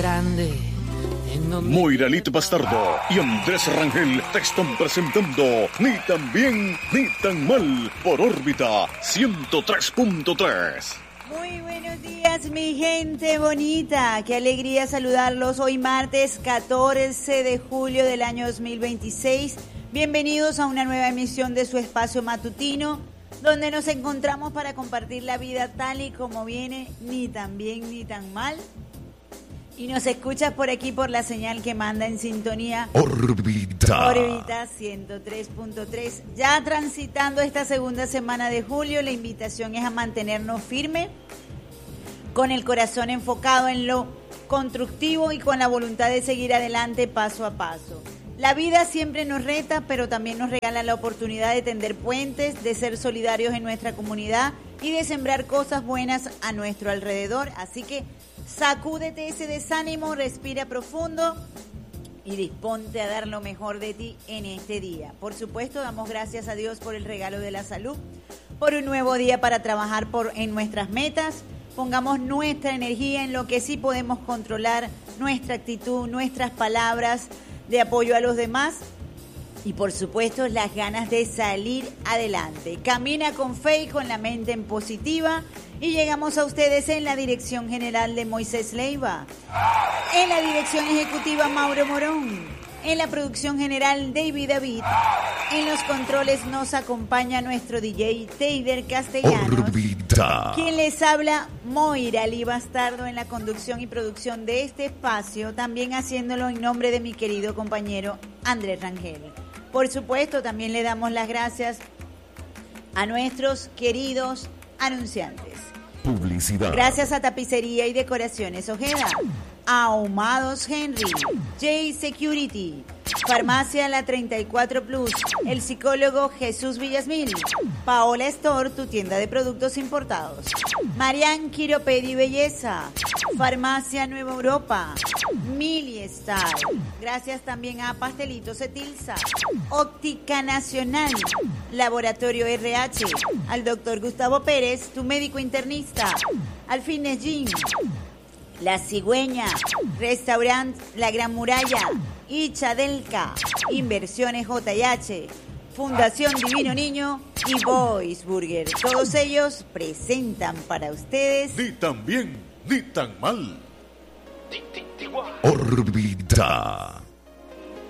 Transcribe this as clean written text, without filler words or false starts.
grande. Moira Lito Bastardo y Andrés Rangel te están presentando Ni tan bien ni tan mal por órbita 103.3. Muy buenos días, mi gente bonita. Qué alegría saludarlos hoy martes 14 de julio del año 2026. Bienvenidos a una nueva emisión de su espacio matutino, donde nos encontramos para compartir la vida tal y como viene, ni tan bien ni tan mal. Y nos escuchas por aquí por la señal que manda en sintonía Órbita 103.3. Ya transitando esta segunda semana de julio, la invitación es a mantenernos firmes, con el corazón enfocado en lo constructivo y con la voluntad de seguir adelante paso a paso. La vida siempre nos reta, pero también nos regala la oportunidad de tender puentes, de ser solidarios en nuestra comunidad y de sembrar cosas buenas a nuestro alrededor. Así que sacúdete ese desánimo, respira profundo y disponte a dar lo mejor de ti en este día. Por supuesto, damos gracias a Dios por el regalo de la salud, por un nuevo día para trabajar en nuestras metas. Pongamos nuestra energía en lo que sí podemos controlar, nuestra actitud, nuestras palabras de apoyo a los demás y por supuesto las ganas de salir adelante. Camina con fe y con la mente en positiva y llegamos a ustedes en la dirección general de Moisés Leiva, en la dirección ejecutiva Mauro Morón, en la producción general David, en los controles nos acompaña nuestro DJ Teider Castellanos, Órbita. quien les habla Moira Lito Bastardo en la conducción y producción de este espacio, también haciéndolo en nombre de mi querido compañero Andrés Rangel. Por supuesto, también le damos las gracias a nuestros queridos anunciantes. Publicidad. Gracias a Tapicería y Decoraciones Ojeda, Ahumados Henry, J Security, Farmacia La 34 Plus, el psicólogo Jesús Villasmil, Paola Store, tu tienda de productos importados, Marian Quiropedia y Belleza, Farmacia Nueva Europa, Mili Star. Gracias también a Pastelitos Etilsa, Óptica Nacional, Laboratorio RH, al doctor Gustavo Pérez, tu médico internista, al Fitness Gym, La Cigüeña, Restaurant La Gran Muralla, Ichadelca, Inversiones JH, Fundación Divino Niño y Boys Burger. Todos ellos presentan para ustedes Ni tan bien ni tan mal. Órbita.